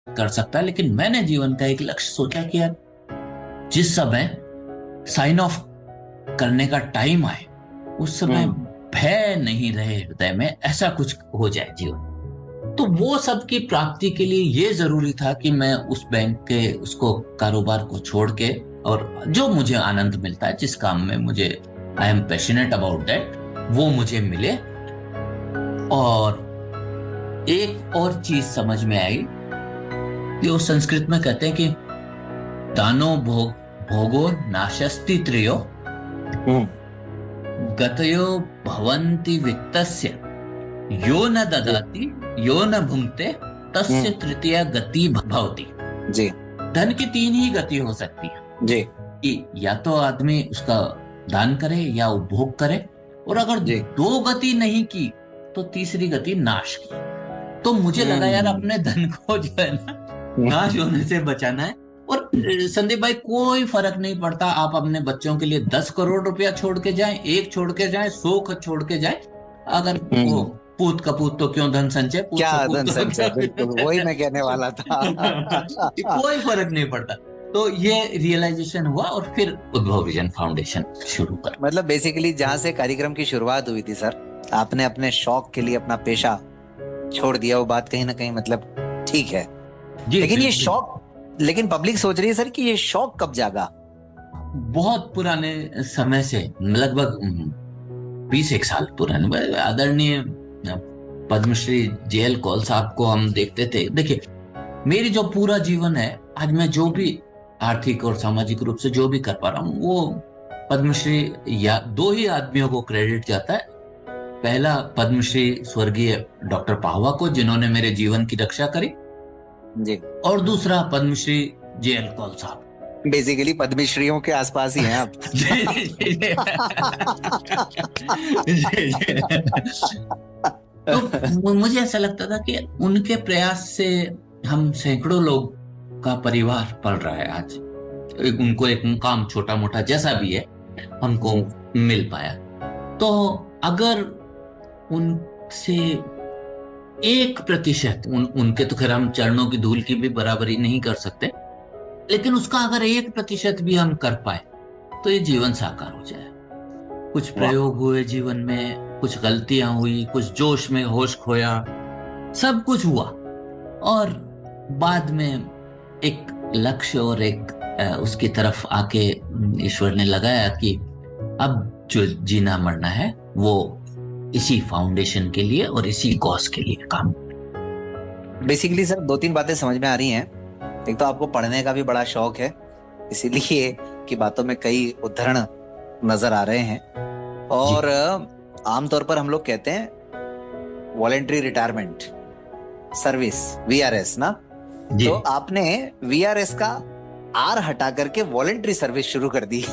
कर सकता है, लेकिन मैंने जीवन का एक लक्ष्य सोचा कि यार जिस समय साइन ऑफ करने का टाइम आए उस समय हम्म। भय नहीं रहे हृदय में, ऐसा कुछ हो जाए जीवन। तो वो सब की प्राप्ति के लिए ये जरूरी था कि मैं उस बैंक के उसको कारोबार को छोड़ के, और जो मुझे आनंद मिलता है, जिस काम में मुझे I am passionate about that, वो मुझे मिले। और एक और चीज समझ में आई कि वो संस्कृत में कहते हैं कि दानो भोगो नाशस्ति त्रयो हम्म। गतयो भवन्ति वित्तस्य यो न जी। ददाति यो न भुंक्ते तस्य हम्म। तृतीया गति भवति। जी। धन की तीन ही गति हो सकती है, जी। कि या तो आदमी उसका दान करे या उपभोग करे, और अगर जी। दो गति नहीं की तो तीसरी गति नाश की। तो मुझे लगा यार हम्म। अपने धन को जो है ना नाश होने से बचाना है। और संदीप भाई, कोई फर्क नहीं पड़ता आप अपने बच्चों के लिए 10 करोड़ रुपया छोड़ के जाएं, एक छोड़ के जाएं, 100 छोड़ के जाएं, अगर वो हम्म। पूत कपूत तो क्यों धन संचय, पूत क्या कपूत धन तो संचय, बिल्कुल वही क्यों। मैं कहने वाला था। कोई फर्क नहीं पड़ता। तो ये रियलाइजेशन हुआ और फिर उद्भव विजन फाउंडेशन शुरू कर। मतलब बेसिकली जहां से कार्यक्रम की शुरुआत हुई थी सर, आपने अपने शौक के लिए अपना पेशा छोड़ दिया, वो बात कहीं ना कहीं मतलब ठीक है। जी लेकिन ये बिल्कुल। शौक, लेकिन पब्लिक सोच रही है सर कि ये शौक कब जागा। बहुत पुराने समय से, लगभग 20 एक साल पुराने, आदरणीय पद्मश्री JL कौल साहब को हम देखते थे। देखिए, मेरी जो पूरा जीवन है, आज मैं जो भी आर्थिक और सामाजिक रूप से जो भी कर पा रहा हूँ, वो पद्मश्री या दो ही आदमियों को क्रेडिट जाता है। पहला पद्मश्री स्वर्गीय डॉक्टर पाहवा को, जिन्होंने मेरे जीवन की रक्षा करी, जी। और दूसरा पद्मश्री JL कौल साहब। बेसिकली पद्मश्रियों के आसपास ही हैं आप। जी जी जी जी जी। तो मुझे ऐसा लगता था कि उनके प्रयास से हम सैकड़ों लोग का परिवार पल रहा है आज। उनको एक मुकाम छोटा मोटा जैसा भी है हमको जी। मिल पाया। तो अगर उनसे 1%, उनके तो खैर हम चरणों की धूल की भी बराबरी नहीं कर सकते, लेकिन उसका अगर 1% भी हम कर पाए तो ये जीवन साकार हो जाए। कुछ वाह। प्रयोग हुए जीवन में, कुछ गलतियां हुई, कुछ जोश में होश खोया, सब कुछ हुआ, और बाद में एक लक्ष्य और एक उसकी तरफ आके ईश्वर ने लगाया कि अब जो जीना मरना है वो इसी फाउंडेशन के लिए और इसी कॉज के लिए काम। बेसिकली सर दो तीन बातें समझ में आ रही हैं। एक तो आपको पढ़ने का भी बड़ा शौक है, इसीलिए कि बातों में कई उद्धरण नजर आ रहे हैं। जी और आमतौर पर हम लोग कहते हैं वॉलेंट्री रिटायरमेंट सर्विस, VRS ना। जी। तो आपने VRS का R हटा करके वॉलेंट्री सर्विस शुरू कर दी।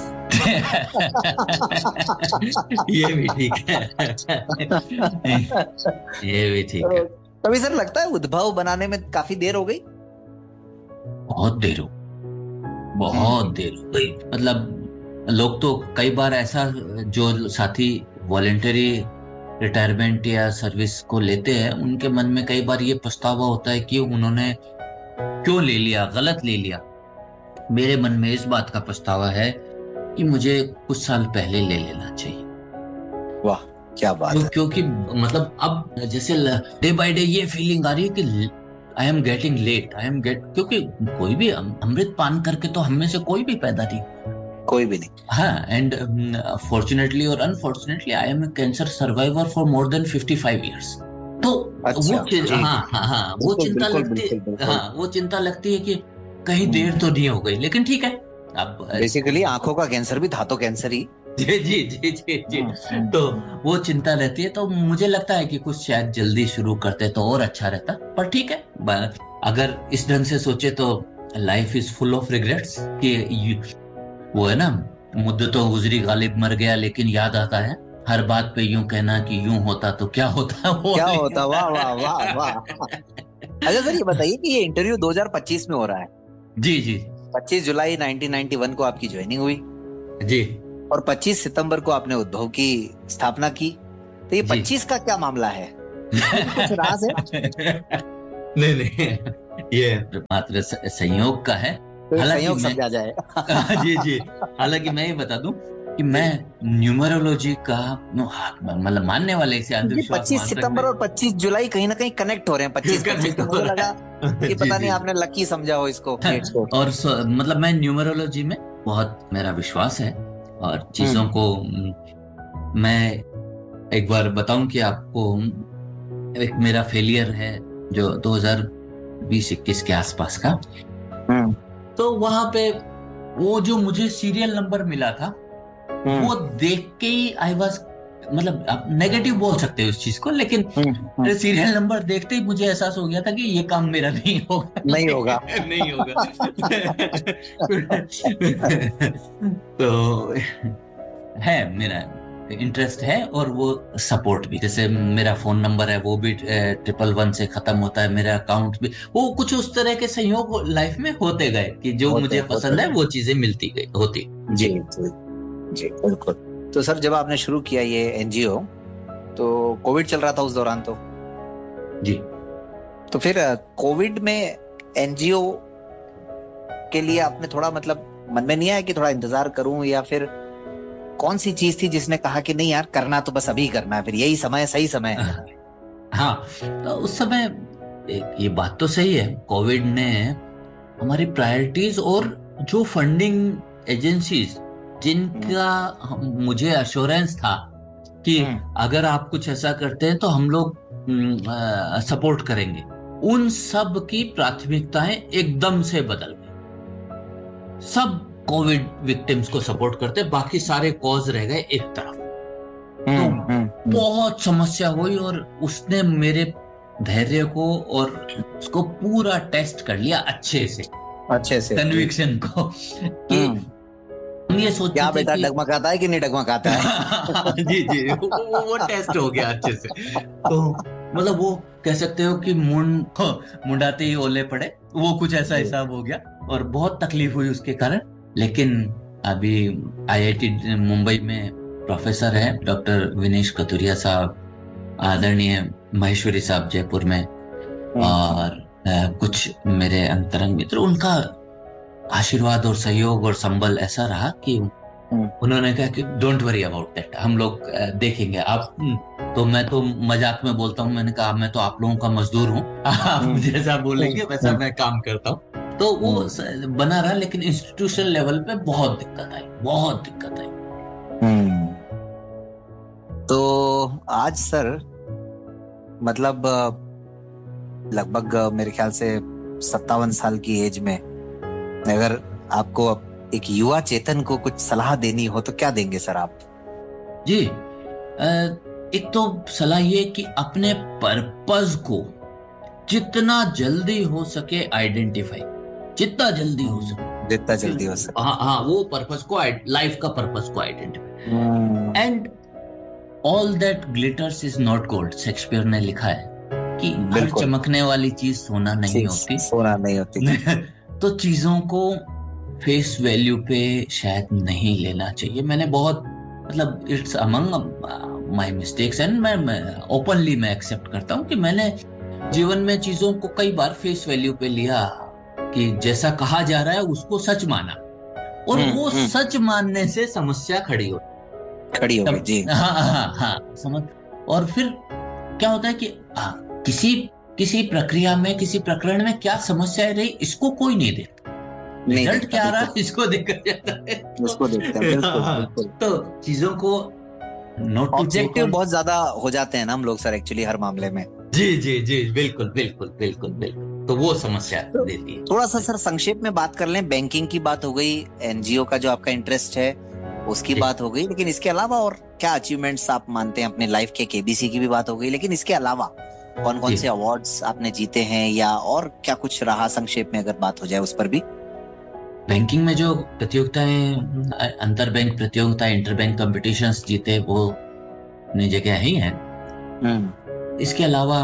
ये भी ठीक है। ये भी ठीक है। तभी सर लगता है उद्भव बनाने में काफी देर हो गई। बहुत देर हो बहुत हम्म। देर हो गई। मतलब लोग तो कई बार ऐसा, जो साथी वॉलेंटरी रिटायरमेंट या सर्विस को लेते हैं, उनके मन में कई बार ये पछतावा होता है कि उन्होंने क्यों ले लिया, गलत ले लिया। मेरे मन में इस बात का पछतावा है कि मुझे कुछ साल पहले ले लेना चाहिए। वाह, क्या बात है। क्योंकि मतलब अब जैसे डे बाय डे ये फीलिंग आ रही है कि I am getting late, I am gate, क्योंकि कोई भी अमृत पान करके तो हम में से कोई भी पैदा नहीं। कोई भी नहीं। हाँ, एंड फॉर्चुनेटली और unfortunately I M A cancer survivor for more than 55 years. तो अच्छा जी हाँ जी। हाँ हाँ, वो बिल्कुल चिंता बिल्कुल लगती, बिल्कुल बिल्कुल। हाँ वो चिंता लगती है कि कहीं हम्म। देर तो नहीं हो गई, लेकिन ठीक है। अब बेसिकली आंखों का कैंसर भी धातु कैंसर ही। जी जी जी जी जी। तो हम्म। वो चिंता रहती है, तो मुझे लगता है कि कुछ शायद जल्दी शुरू करते तो और अच्छा रहता, पर ठीक है। अगर इस ढंग से सोचे तो life is full of regrets, कि वो है ना, मुद्दतों गुजरी गालिब मर गया लेकिन याद आता है, हर बात पे यूं कहना कि यूं होता तो क्या होता, वो क्या वाली। होता, वाह वाह वाह वाह। अच्छा सर ये बताइए कि ये इंटरव्यू 2025 में हो रहा है। जी जी 25 जुलाई 1991 को आपकी ज्वाइनिंग हुई जी और 25 सितंबर को आपने उद्भव की स्थापना की। तो ये जी। 25 का क्या मामला है, इसमें भी कुछ राज है। नहीं नहीं, ये मात्र संयोग का है। तो हालांकि संयोग मैं समझा जाए। जी जी, हालांकि मैं ये बता दूं कि मैं न्यूमरोलॉजी का मतलब मानने वाले, इसे ये अंधविश्वास 25 मान सकते सितंबर और 25 जुलाई कहीं ना कहीं कनेक्ट हो रहे हैं, हैं। 25-25, कनेक्ट तो हो मुझे लगा रहा है। कि जी पता नहीं जी। आपने लकी समझा हो इसको, डेट्स को। और मतलब मैं न्यूमरोलॉजी में बहुत मेरा विश्वास है, और चीजों हम्म। को मैं एक बार बताऊं कि आपको, एक मेरा फेलियर है जो 2020-21 के आसपास का। हम्म। तो वहां पे वो जो मुझे सीरियल नंबर मिला था, हम्म। वो देख के ही आई वाज, मतलब आप नेगेटिव बोल सकते हो इस चीज को, लेकिन हम्म। सीरियल नंबर देखते ही मुझे एहसास हो गया था कि ये काम मेरा नहीं होगा। नहीं होगा। नहीं होगा। तो है, मेरा इंटरेस्ट है, और वो सपोर्ट भी, जैसे मेरा फोन नंबर है वो भी 111 से खत्म होता है, मेरा अकाउंट भी, वो कुछ उस तरह के संयोग लाइफ में होते गए कि जो होते मुझे होते पसंद है वो चीजें मिलती गई होती। जी जी जी जी बिल्कुल। तो सर जब आपने शुरू किया ये एनजीओ, तो कोविड चल रहा था उस दौरान, जी। तो फिर कोविड में एनजीओ के लिए आपने थोड़ा मतलब मन में नहीं आया कि थोड़ा इंतजार करूं, या फिर कौन सी चीज थी जिसने कहा कि नहीं यार करना तो बस अभी करना है, फिर यही समय सही समय है? हाँ, तो उस समय ये बात तो सही है, कोविड ने हमारी प्रायोरिटीज और जो फंडिंग एजेंसीज हम्म। जिनका मुझे अश्योरेंस था कि हम्म। अगर आप कुछ ऐसा करते हैं तो हम लोग सपोर्ट करेंगे, उन सब की प्राथमिकताएं एकदम से बदल गई। सब कोविड विक्टिम्स को सपोर्ट करते, बाकी सारे कॉज रह गए एक तरफ। तो हम्म। बहुत समस्या हुई, और उसने मेरे धैर्य को और उसको पूरा टेस्ट कर लिया अच्छे से, अच्छे से जी। कन्विक्शन को, कि हम्म। हम ये सोचते क्या थे बेटा कि डगमगाता है कि नहीं डगमगाता है? जी जी, वो टेस्ट हो गया अच्छे से। तो मतलब वो कह सकते हो कि मुंडाते ही ओले पड़े, वो कुछ ऐसा जी। हिसाब हो गया, और बहुत तकलीफ हुई उसके कारण। लेकिन अभी आईआईटी मुंबई में प्रोफेसर है डॉक्टर विनेश कथुरिया साहब, आदरणीय महेश्वरी साहब जयपुर में, हम्म। और कुछ मेरे अंतरंग मित्र, उनका आशीर्वाद और सहयोग और संबल ऐसा रहा कि हम्म। उन्होंने कहा कि डोंट वरी अबाउट दैट, हम लोग देखेंगे। आप तो मैं तो मजाक में बोलता हूँ, मैंने कहा मैं तो आप लोगों का मजदूर हूँ, आप हम्म। जैसा बोलेंगे वैसा हम्म। मैं काम करता हूँ। तो वो बना रहा, लेकिन इंस्टीट्यूशनल लेवल पे बहुत दिक्कत आई, बहुत दिक्कत आई। हम्म। तो आज सर मतलब लगभग मेरे ख्याल से 57 साल की एज में, अगर आपको अब एक युवा चेतन को कुछ सलाह देनी हो तो क्या देंगे सर आप? जी, एक तो सलाह ये कि अपने पर्पस को जितना जल्दी हो सके आइडेंटिफाई, जितना जल्दी हो जितना सके। जल्दी हो सके। हाँ हाँ, वो पर्पस को, लाइफ का पर्पस को identify. Hmm. And all that glitters is not gold, Shakespeare ने लिखा है कि हर बिल्कुल। चमकने वाली चीज सोना नहीं होती। सोना नहीं होती। तो चीजों को फेस वैल्यू पे शायद नहीं लेना चाहिए। मैंने बहुत, मतलब it's among my mistakes, and मैं ओपनली मैं एक्सेप्ट करता हूँ कि मैंने जीवन में चीजों को कई बार फेस वैल्यू पे लिया, कि जैसा कहा जा रहा है उसको सच माना, और वो हम्म। सच मानने से समस्या खड़ी हो, खड़ी हो गई तब जी। हाँ हाँ हाँ, समझ। और फिर क्या होता है कि किसी किसी प्रक्रिया में, किसी प्रकरण में क्या समस्या रही, इसको कोई नहीं देखता, नहीं रिजल्ट देखता क्या आ रहा बिल्कुल। है इसको देखा जाता है। तो, उसको देखते हैं बिल्कुल हाँ, बिल्कुल। तो चीजों को note to take objective on. बहुत ज्यादा हो जाते हैं ना हम लोग सर, एक्चुअली हर मामले में। जी जी जी, बिल्कुल बिल्कुल बिल्कुल बिल्कुल, तो वो समस्या तो देती थोड़ा सा है। सर संक्षेप में बात कर लें, बैंकिंग की बात हो गई, एनजीओ का जो आपका इंटरेस्ट है उसकी जी बात हो गई, लेकिन इसके अलावा और क्या अचीवमेंट्स आप मानते हैं अपने लाइफ के? केबीसी की भी बात हो गई, लेकिन इसके अलावा कौन कौन जी, से अवार्ड्स आपने जीते हैं, या और क्या कुछ रहा, संक्षेप में अगर बात हो जाए उस पर भी। बैंकिंग में जो प्रतियोगिताएं, अंतर बैंक प्रतियोगिता, इंटर बैंक कॉम्पिटिशन्स जीते, वो अपनी जगह ही है। हम्म। इसके अलावा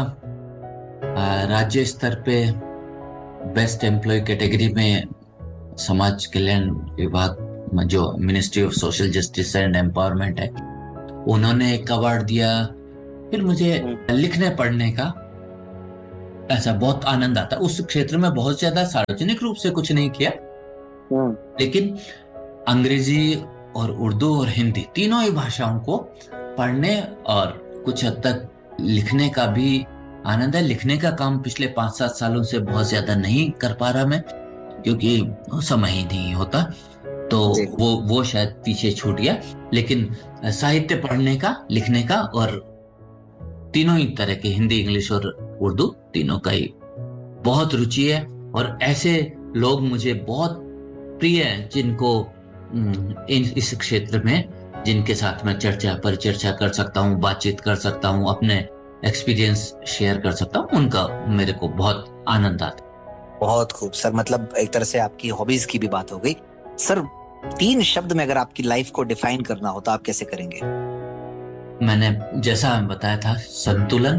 राज्य स्तर पे बेस्ट एम्प्लॉय कैटेगरी में समाज कल्याण विभाग में, जो ministry of social justice and empowerment है, उन्होंने एक अवार्ड दिया। फिर मुझे लिखने पढ़ने का ऐसा बहुत आनंद आता। उस क्षेत्र में बहुत ज्यादा सार्वजनिक रूप से कुछ नहीं किया, लेकिन अंग्रेजी और उर्दू और हिंदी तीनों ही भाषाओं को पढ़ने और कुछ हद तक लिखने का भी आनंद है। लिखने का काम पिछले 5-7 सालों से बहुत ज्यादा नहीं कर पा रहा मैं, क्योंकि समय ही नहीं होता, तो वो शायद पीछे छूट गया। लेकिन साहित्य पढ़ने का, लिखने का, और तीनों ही तरह के, हिंदी, इंग्लिश और उर्दू, तीनों का ही बहुत रुचि है। और ऐसे लोग मुझे बहुत प्रिय हैं जिनको इस क्षेत्र में, जिनके साथ मैं परिचर्चा कर सकता हूँ, बातचीत कर सकता हूँ, अपने एक्सपीरियंस शेयर कर सकता हूँ, उनका मेरे को बहुत आनंद आता है। बहुत खूब सर, मतलब एक तरह से आपकी हॉबीज की भी बात हो गई। सर 3 शब्द में अगर आपकी लाइफ को डिफाइन करना हो तो आप कैसे करेंगे? मैंने जैसा बताया था, संतुलन,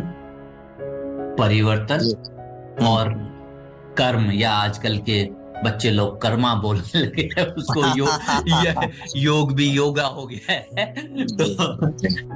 परिवर्तन और कर्म, या आजकल के बच्चे लोग कर्मा बोलने लगे हैं, उसको योग भी योगा हो गया है। तो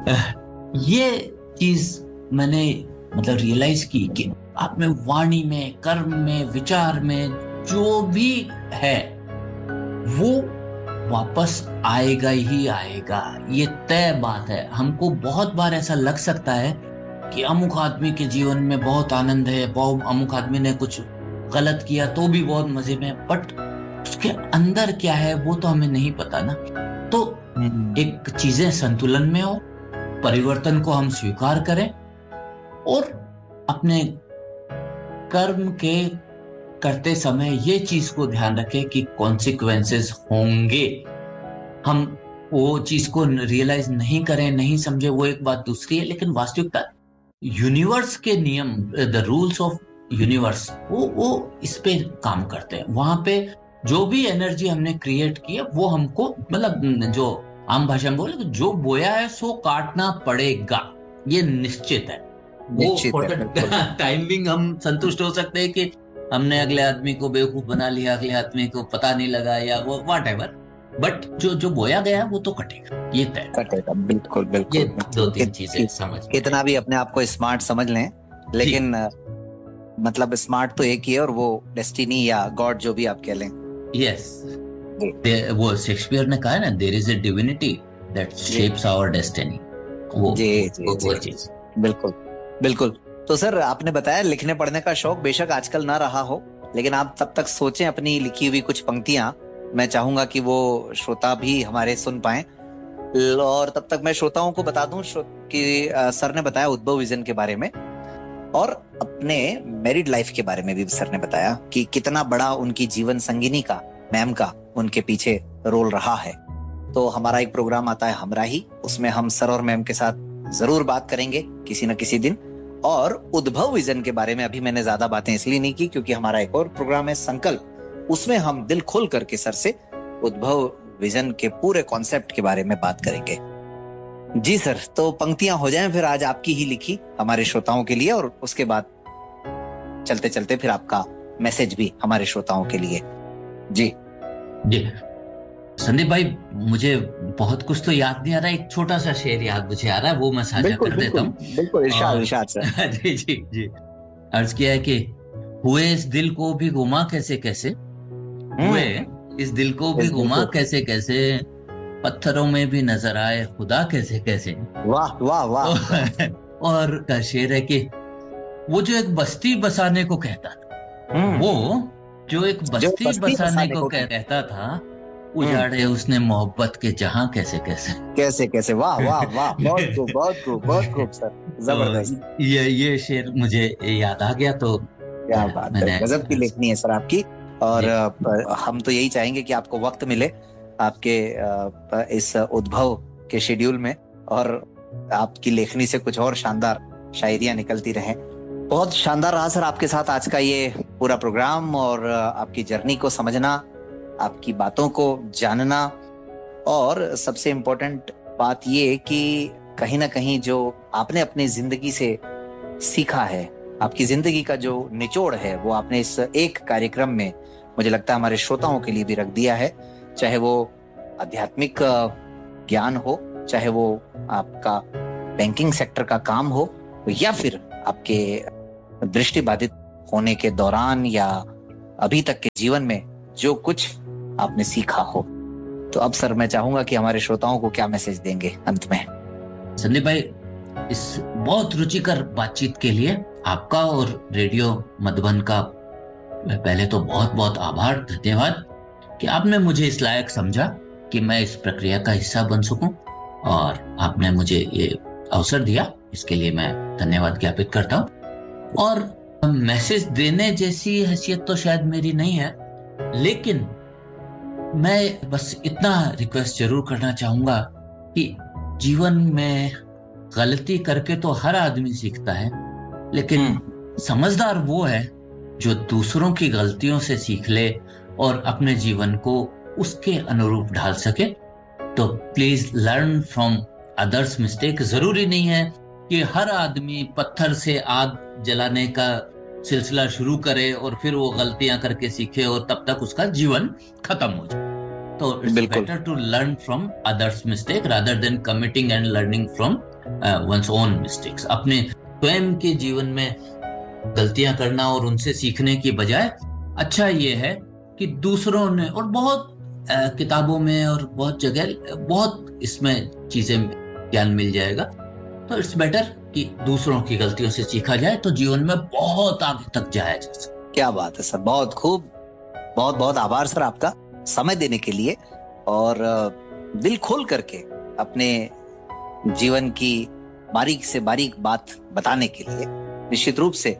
ये चीज मैंने मतलब रियलाइज की कि आप में वाणी में, कर्म में, विचार में जो भी है वो वापस आएगा ही आएगा, ये तय बात है। हमको बहुत बार ऐसा लग सकता है कि अमुक आदमी के जीवन में बहुत आनंद है, अमुक आदमी ने कुछ गलत किया तो भी बहुत मजे में, बट उसके अंदर क्या है वो तो हमें नहीं पता ना। तो एक चीजें संतुलन में हो, परिवर्तन को हम स्वीकार करें, और अपने कर्म के करते समय ये चीज को ध्यान रखें कि कॉन्सिक्वेंसेस होंगे। हम वो चीज को रियलाइज नहीं करें, नहीं समझे, वो एक बात दूसरी है, लेकिन वास्तविकता यूनिवर्स के नियम, द रूल्स ऑफ यूनिवर्स, वो इस पे काम करते हैं। वहां पे जो भी एनर्जी हमने क्रिएट की है वो हमको, मतलब जो आम भाषा में बोले, जो बोया है सो काटना पड़ेगा, ये निश्चित है। वो फॉर द टाइम बिंग हम संतुष्ट हो सकते हैं कि हमने अगले आदमी को बेवकूफ बना लिया, अगले आदमी को पता नहीं लगा, या वो व्हाटएवर, बट जो बोया गया है वो तो कटेगा, ये तय कटेगा। बिल्कुल बिल्कुल। ये 2-3 चीजें समझ, कितना भी अपने आप को स्मार्ट समझ लें, लेकिन मतलब स्मार्ट तो एक ही है, और वो डेस्टिनी या गॉड जो भी आप कह लें। यस, वो शेक्सपियर ने कहा है ना, there is a divinity that shapes our destiny. वो चीज। बिल्कुल बिल्कुल। तो सर आपने बताया लिखने पढ़ने का शौक बेशक आजकल ना रहा हो, लेकिन आप तब तक सोचें अपनी लिखी हुई कुछ पंक्तियां, मैं चाहूंगा कि वो श्रोता भी हमारे सुन पाएं। और तब तक मैं श्रोताओं को बता दूं कि सर ने बताया उद्भव विजन के बारे में, और अपने मैरिड लाइफ के बारे में भी सर ने बताया कि कितना बड़ा उनकी जीवन संगिनी का, मैम का, उनके पीछे रोल रहा है। तो हमारा एक प्रोग्राम आता है हमराही, उसमें हम सर और मैम के साथ जरूर बात करेंगे किसी न किसी दिन। और उद्भव विजन के बारे में अभी मैंने ज्यादा बातें इसलिए नहीं की क्योंकि हमारा एक और प्रोग्राम है संकल्प, उसमें हम दिल खोल करके सर से उद्भव विजन के पूरे कॉन्सेप्ट के बारे में बात करेंगे। जी सर, तो पंक्तियां हो जाएं फिर आज आपकी ही लिखी हमारे श्रोताओं के लिए, और उसके बाद चलते चलते फिर आपका मैसेज भी हमारे श्रोताओं के लिए। जी जी संदीप भाई, मुझे बहुत कुछ तो याद नहीं आ रहा, एक छोटा सा शेर याद मुझे आ रहा है, वो मैं साझा कर देता हूँ। बिल्कुल, इरशाद सर। जी जी जी। अर्ज किया है कि हुए इस दिल को भी घुमा कैसे कैसे, हुए इस दिल को भी घुमा कैसे कैसे, पत्थरों में भी नजर आए खुदा कैसे कैसे। वाह वाह वाह। और का शेर है कि वो जो एक बस्ती बसाने को कहता था, वो जो एक बस्ती बसाने को कहता था, उजाड़े उसने मोहब्बत के जहां कैसे कैसे कैसे कैसे। वाह वाह वाह, बहुत खूब बहुत खूब बहुत खूब सर, जबरदस्त। ये शेर मुझे याद आ गया, तो क्या बात है, गजब की लेखनी है सर आपकी। और हम तो यही चाहेंगे कि आपको वक्त मिले आपके इस उद्भव के शेड्यूल में, और आपकी लेखनी से कुछ और शानदार शायरियां निकलती रहें। बहुत शानदार रहा सर आपके साथ आज का ये पूरा प्रोग्राम, और आपकी जर्नी को समझना, आपकी बातों को जानना, और सबसे इम्पोर्टेंट बात ये कि कहीं ना कहीं जो आपने अपनी जिंदगी से सीखा है, आपकी जिंदगी का जो निचोड़ है, वो आपने इस एक कार्यक्रम में मुझे लगता है हमारे श्रोताओं के लिए भी रख दिया है। चाहे वो आध्यात्मिक ज्ञान हो, चाहे वो आपका बैंकिंग सेक्टर का काम हो, या फिर आपके दृष्टिबाधित होने के दौरान या अभी तक के जीवन में जो कुछ आपने सीखा हो। तो अब सर मैं चाहूंगा कि हमारे श्रोताओं को क्या मैसेज देंगे अंत में। संदीप भाई, इस बहुत रुचिकर बातचीत के लिए आपका और रेडियो मधुबन का पहले तो बहुत बहुत आभार, धन्यवाद कि आपने मुझे इस लायक समझा कि मैं इस प्रक्रिया का हिस्सा बन सकूं, और आपने मुझे ये अवसर दिया, इसके लिए मैं धन्यवाद ज्ञापित करता हूं। और मैसेज देने जैसी हैसियत तो शायद मेरी नहीं है, लेकिन मैं बस इतना रिक्वेस्ट जरूर करना चाहूंगा कि जीवन में गलती करके तो हर आदमी सीखता है, लेकिन समझदार वो है जो दूसरों की गलतियों से सीख ले और अपने जीवन को उसके अनुरूप ढाल सके। तो please learn from others mistake. जरूरी नहीं है कि हर आदमी पत्थर से आग जलाने का सिलसिला शुरू करे और फिर वो गलतियां करके सीखे और तब तक उसका जीवन खत्म हो जाए। तो it's better to learn from others mistake rather than committing and learning from one's own mistakes. अपने स्वयं के जीवन में गलतियां करना और उनसे सीखने की बजाय अच्छा ये है कि दूसरों ने, और बहुत किताबों में और बहुत जगह बहुत इसमें चीजें ज्ञान मिल जाएगा, तो इट्स बेटर कि दूसरों की गलतियों से सीखा जाए तो जीवन में बहुत आगे तक जाया जा सकता। क्या बात है सर, बहुत खूब। बहुत बहुत आभार सर आपका समय देने के लिए और दिल खोल करके अपने जीवन की बारीक से बारीक बात बताने के लिए। निश्चित रूप से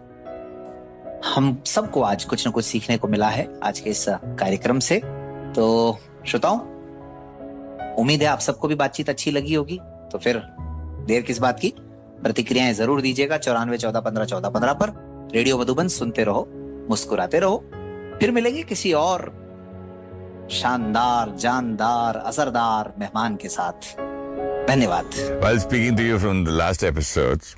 हम सबको आज कुछ न कुछ सीखने को मिला है आज के इस कार्यक्रम से। तो श्रोताओं, उम्मीद है आप सबको भी बातचीत अच्छी लगी होगी। तो फिर देर किस बात की, प्रतिक्रियाएं जरूर दीजिएगा 9414151415 पर। रेडियो मधुबन सुनते रहो, मुस्कुराते रहो। फिर मिलेंगे किसी और शानदार, जानदार, असरदार मेहमान के साथ। धन्यवाद। While speaking to you from the last episodes,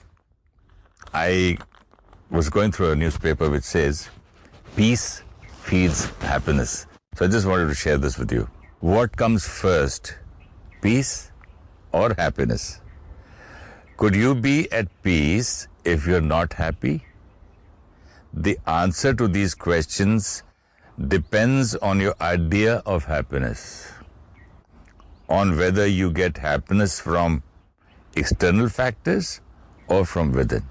I was going through a newspaper which says, peace feeds happiness. So I just wanted to share this with you. What comes first, peace or happiness? Could you be at peace if you're not happy? The answer to these questions depends on your idea of happiness, on whether you get happiness from external factors or from within.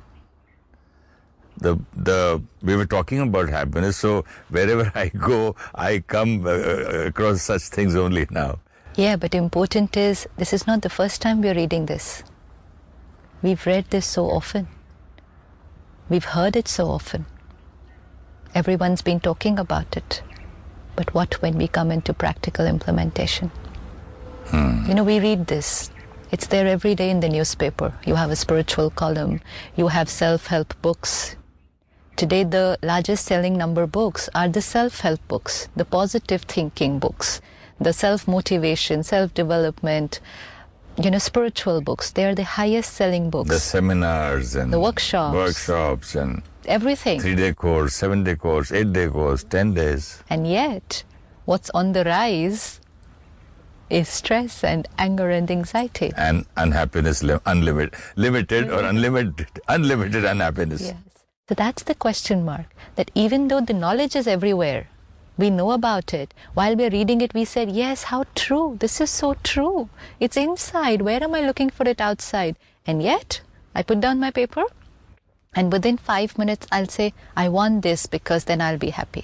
We were talking about happiness, so wherever I go, I come across such things only now. Yeah, but important is, this is not the first time we're reading this. We've read this so often. We've heard it so often. Everyone's been talking about it. But what when we come into practical implementation? You know, we read this. It's there every day in the newspaper. You have a spiritual column. You have self-help books. Today, the largest selling number books are the self-help books, the positive thinking books, the self-motivation, self-development, spiritual books. They are the highest selling books. The seminars and the workshops and everything. 3-day course, 7-day course, 8-day course, 10 days. And yet, what's on the rise is stress and anger and anxiety. And unhappiness, limited or unlimited unhappiness. Yes. So that's the question mark, that even though the knowledge is everywhere, we know about it, while we're reading it, we said, yes, how true, this is so true. It's inside, where am I looking for it outside? And yet, I put down my paper, and within 5 minutes, I'll say, I want this because then I'll be happy.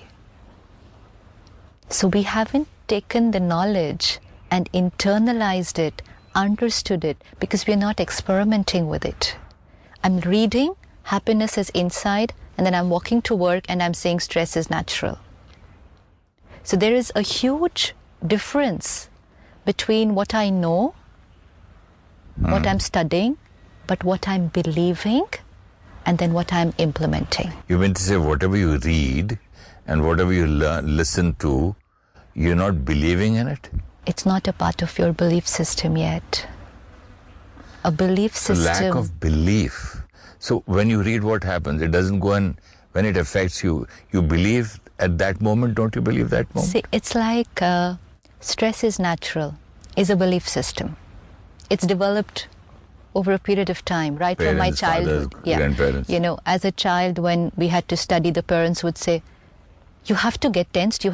So we haven't taken the knowledge and internalized it, understood it, because we're not experimenting with it. I'm reading, happiness is inside, and then I'm walking to work and I'm saying stress is natural. So there is a huge difference between what I know, what I'm studying, but what I'm believing, and then what I'm implementing. You mean to say whatever you read and whatever you listen to, you're not believing in it? It's not a part of your belief system yet. A belief system... The lack of belief. So when you read, what happens? It doesn't go and when it affects you, you believe at that moment, don't you believe that moment? See, it's like stress is natural, is a belief system. It's developed over a period of time, right from my Parents, childhood. fathers, grandparents. You know, as a child, when we had to study, the parents would say, you have to get tensed, you